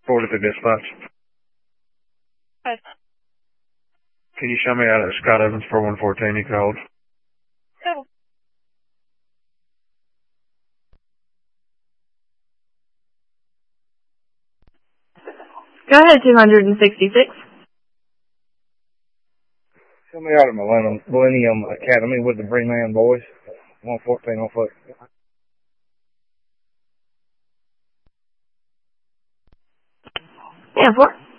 Forward to dispatch. Hi. Can you show me out at Scott Evans 4114 you called? Oh. Go ahead, 266. Show me out at Millennium Academy with the Breman boys. 114 on foot. 4.